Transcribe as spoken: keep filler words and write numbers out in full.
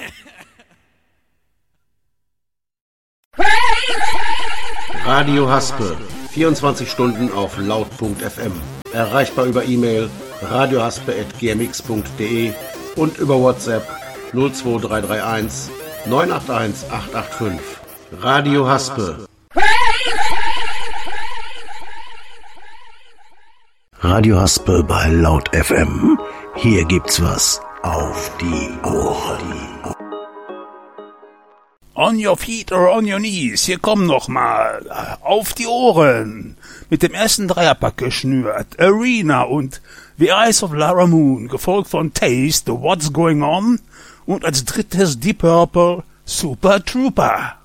Radio Haspe, vierundzwanzig Stunden auf laut punkt f m. Erreichbar über E-Mail radiohaspe at g m x punkt d e und über WhatsApp null zwei drei drei eins neun acht eins acht acht fünf. Radio Haspe. Radio Haspe bei Laut F M. Hier gibt's was auf die Ohren. On your feet or on your knees, hier kommen noch mal auf die Ohren. Mit dem ersten Dreierpack geschnürt, Arena und The Eyes of Lara Moon, gefolgt von Taste, What's Going On und als drittes Deep Purple, Super Trooper.